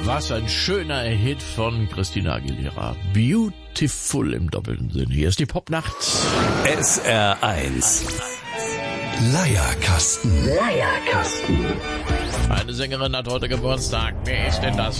Was ein schöner Hit von Christina Aguilera. Beautiful im doppelten Sinn. Hier ist die Popnacht. SR1 Leierkasten. Eine Sängerin hat heute Geburtstag. Wer ist denn das?